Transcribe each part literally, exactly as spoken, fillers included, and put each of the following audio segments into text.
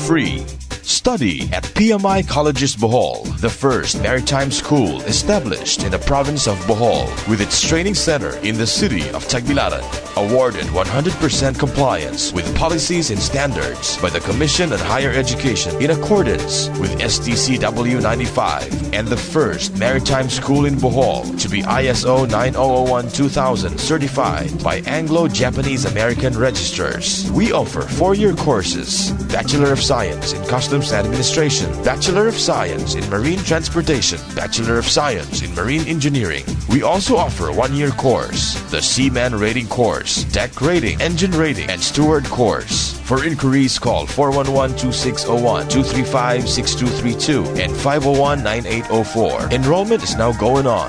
free. Study at P M I Colleges Bohol, the first maritime school established in the province of Bohol, with its training center in the city of Tagbilaran. Awarded one hundred percent compliance with policies and standards by the Commission on Higher Education in accordance with S T C W ninety-five, and the first maritime school in Bohol to be I S O nine thousand one two thousand certified by Anglo-Japanese American registrars. We offer four-year courses: Bachelor of Science in Customs Administration, Bachelor of Science in Marine Transportation, Bachelor of Science in Marine Engineering. We also offer a one-year course, the Seaman Rating Course, Deck Rating, Engine Rating, and Steward Course. For inquiries, call four one one, two six zero one, two three five, six two three two and five zero one, nine eight zero four. Enrollment is now going on.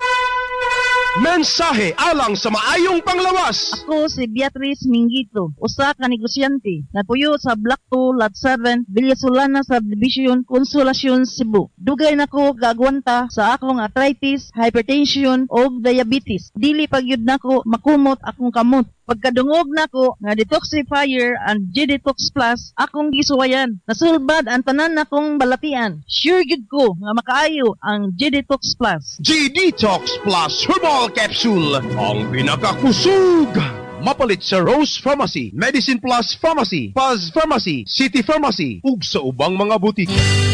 Mensahe alang sa maayong panglawas. Ako si Beatrice Mingito, usa ka negosyante, napuyo sa Block two, Lot seven, Villasolana Subdivision, Consolacion, Cebu. Dugay nako gagwanta sa akong arthritis, hypertension o diabetes. Dili pagyud nako makumot akong kamot. Pagkadungog nako nga detoxifier and G-Detox Plus akong gisuwayan. Nasulbad ang tanan nakong balatian. Sure gid ko nga makaayo ang G-Detox Plus. G-Detox Plus Herbal Capsule, ang pinakakusog. Mapalit sa Rose Pharmacy, Medicine Plus Pharmacy, Paz Pharmacy, City Pharmacy, ug sa ubang mga butik.